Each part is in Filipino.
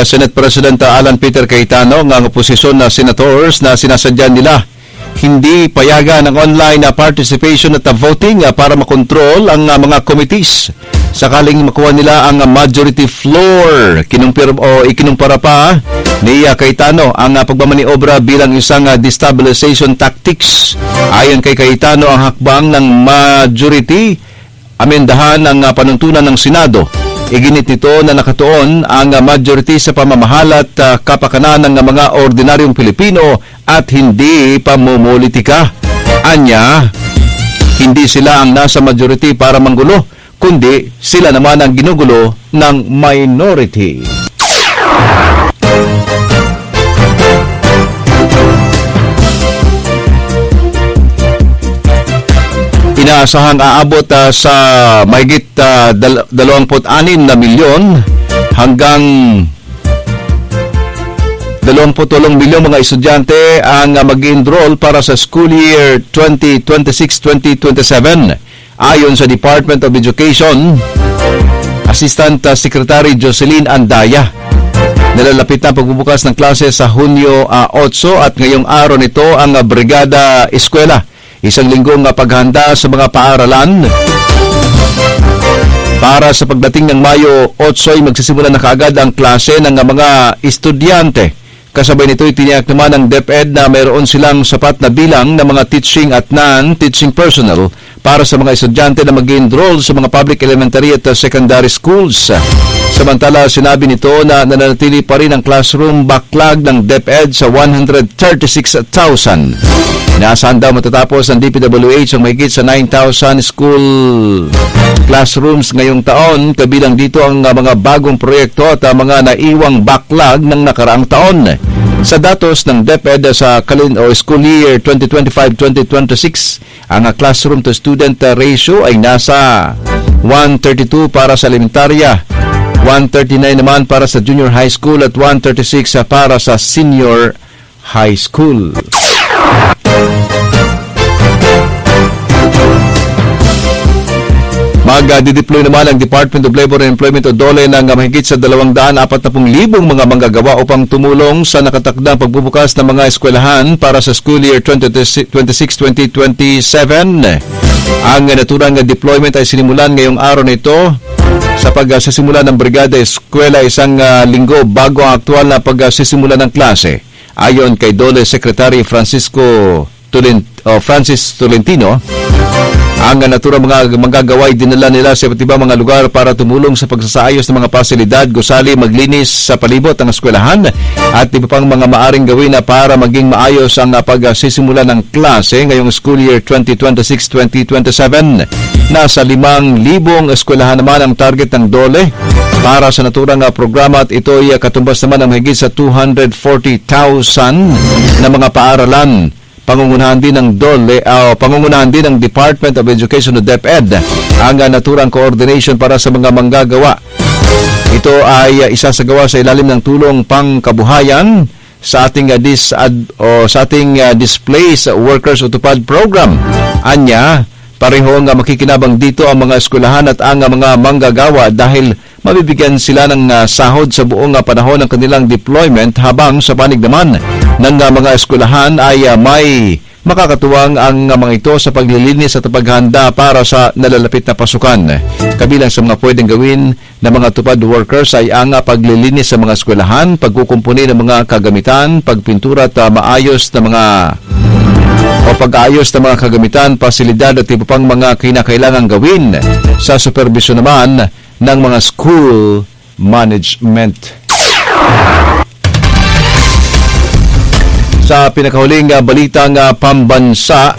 Senate President Alan Peter Cayetano ng oposisyon na senators na sinasadya nila hindi payagan ng online participation at voting para makontrol ang mga committees. Sakaling makuha nila ang majority floor, ikinumpara pa ni Cayetano ang pagmamaniobra bilang isang destabilization tactics. Ayon kay Cayetano, ang hakbang ng majority amendahan ang panuntunan ng Senado. Iginit nito na nakatuon ang majority sa pamamahala at kapakanan ng mga ordinaryong Pilipino at hindi pamumulitika. Anya, hindi sila ang nasa majority para manggulo, kundi sila naman ang ginugulo ng minority. Inaasahang aabot sa mahigit 26 na milyon hanggang 28 milyong mga estudyante ang mag-enroll para sa school year 2026-2027. Ayon sa Department of Education, Assistant Secretary Jocelyn Andaya, nalalapit na pagbubukas ng klase sa Hunyo 8 at ngayong araw nito ang Brigada Eskwela. Isang linggong paghanda sa mga paaralan. Para sa pagdating ng Mayo 8 ay magsisimula na kaagad ang klase ng mga estudyante. Kasabay nito itiniyak naman ng DepEd na mayroon silang sapat na bilang ng mga teaching at non-teaching personnel para sa mga estudyante na mag-enroll sa mga public elementary at secondary schools. Samantala, sinabi nito na nananatili pa rin ang classroom backlog ng DepEd sa 136,000. Inaasahan daw matatapos ng DPWH ang mahigit sa 9,000 school classrooms ngayong taon. Kabilang dito ang mga bagong proyekto at mga naiwang backlog ng nakaraang taon. Sa datos ng DepEd sa school year 2025-2026, ang classroom to student ratio ay nasa 132 para sa elementarya, 139 naman para sa junior high school at 136 para sa senior high school. Mag-deploy naman ang Department of Labor and Employment o DOLE ng mahigit sa 240,000 mga manggagawa upang tumulong sa nakatakdang pagbubukas ng mga eskwelahan para sa school year 2026-2027. Ang naturang deployment ay sinimulan ngayong araw nito sa pagsisimula ng Brigada Eskwela isang linggo bago ang aktual na pagsisimula ng klase. Ayon kay DOLE Secretary Francis Tolentino, ang naturang mga manggagaway dinala nila sa iba't ibang mga lugar para tumulong sa pagsasaayos ng mga pasilidad, gusali, maglinis sa palibot ng eskwelahan at iba pang mga maaring gawin na para maging maayos ang pagsisimula ng klase ngayong school year 2026-2027. Nasa 5,000 eskwelahan naman ang target ng DOLE para sa naturang programa at ito ay katumbas naman ng mahigit sa 240,000 na mga paaralan. Pangungunahan din ng DOLE, pangungunahan din ng Department of Education o DepEd ang naturang coordination para sa mga manggagawa. Ito ay isasagawa sa ilalim ng tulong pangkabuhayan sa ating Displaced Workers o TUPAD program. Anya, pareho ang makikinabang dito ang mga eskwelahan at ang mga manggagawa dahil mabibigyan sila ng sahod sa buong panahon ng kanilang deployment, habang sa panig naman ng mga eskwelahan ay may makakatuwang ang mga ito sa paglilinis at paghanda para sa nalalapit na pasukan. Kabilang sa mga pwedeng gawin ng mga TUPAD workers ay ang paglilinis sa mga eskwelahan, pagkukumpuni ng mga kagamitan, pagpintura at pag-aayos ng mga kagamitan, pasilidad at iba pang mga kinakailangang gawin sa supervision naman ng mga school management. Sa pinakahuling balitang pambansa,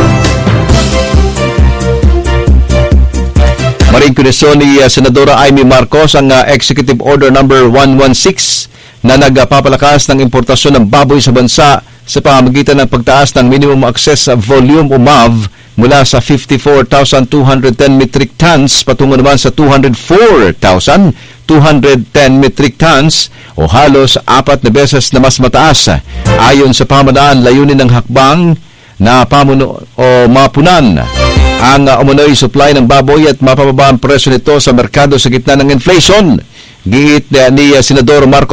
maringkunisyon ni Senadora Amy Marcos ang Executive Order number 116 na nagpapalakas ng importasyon ng baboy sa bansa sa pamamagitan ng pagtaas ng minimum access volume o MAV mula sa 54,210 metric tons patungo naman sa 204,210 metric tons o halos 4 na beses na mas mataas. Ayon sa pamahalaan, layunin ng hakbang na mapunan ang umunoy supply ng baboy at mapababa ang presyo nito sa merkado sa gitna ng inflation. Giit ni Senador Marcos